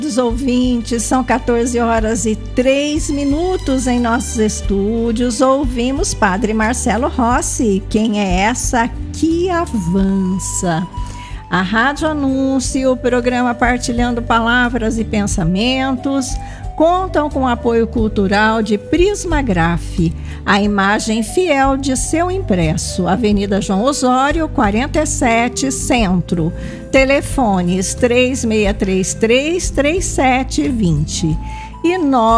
Dos ouvintes, são 14 horas e 3 minutos em nossos estúdios. Ouvimos Padre Marcelo Rossi. Quem é essa que avança? A Rádio Anúncio, o programa Partilhando Palavras e Pensamentos, contam com o apoio cultural de Prismagraf, a imagem fiel de seu impresso. Avenida João Osório, 47, Centro. Telefones 3633-3720 e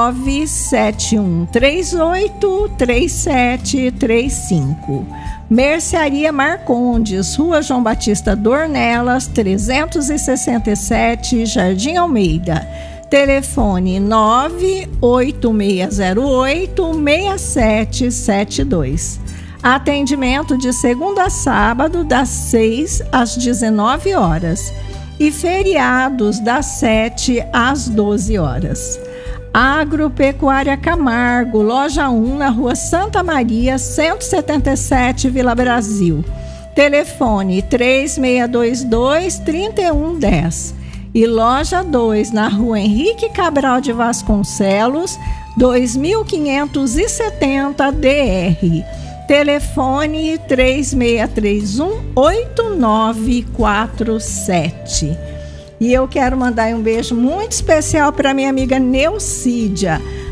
97138-3735. Mercearia Marcondes, Rua João Batista Dornelas, 367, Jardim Almeida. Telefone 98608-6772. Atendimento de segunda a sábado, das 6 às 19 horas. E feriados, das 7 às 12 horas. Agropecuária Camargo, loja 1, na Rua Santa Maria, 177, Vila Brasil. Telefone 3622-3110. E loja 2, na Rua Henrique Cabral de Vasconcelos, 2570 DR. Telefone 3631-8947. E eu quero mandar um beijo muito especial para minha amiga Neucídia.